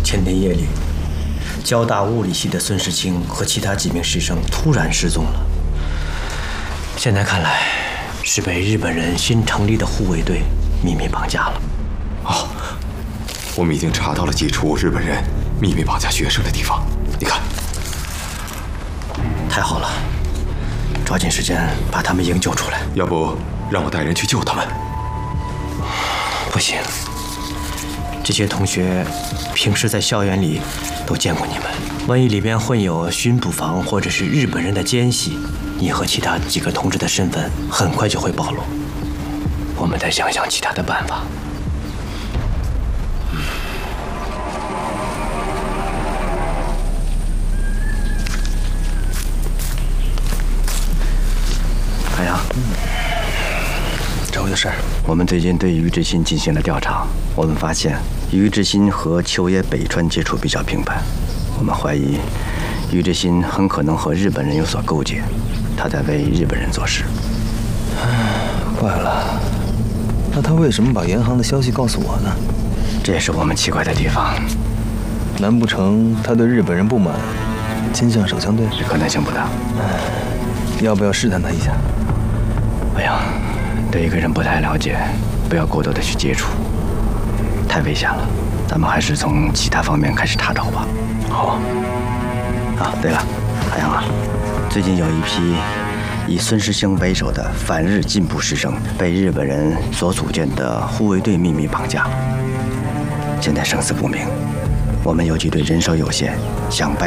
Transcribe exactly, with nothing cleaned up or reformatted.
前天夜里，交大物理系的孙世清和其他几名师生突然失踪了。现在看来，是被日本人新成立的护卫队秘密绑架了。 哦，我们已经查到了几处日本人秘密绑架学生的地方，你看。 太好了，抓紧时间把他们营救出来。 要不让我带人去救他们？ 不行，这些同学平时在校园里都见过你们，万一里边混有巡捕房或者是日本人的奸细，你和其他几个同志的身份很快就会暴露。我们再想想其他的办法。海洋， 找我有事儿。 我们最近对于志新进行了调查，我们发现于志新和秋野北川接触比较频繁，我们怀疑于志新很可能和日本人有所勾结，他在为日本人做事。 怪了，那他为什么把严航的消息告诉我呢？ 这也是我们奇怪的地方。 难不成他对日本人不满，倾向手枪队？ 这可能性不大。 要不要试探他一下？ 哎呀，对一个人不太了解，不要过多的去接触，太危险了。咱们还是从其他方面开始查找吧。 好。 啊，对了，海洋啊，最近有一批以孙师兴为首的反日进步师生被日本人所组建的护卫队秘密绑架，现在生死不明。我们游击队人手有限，想败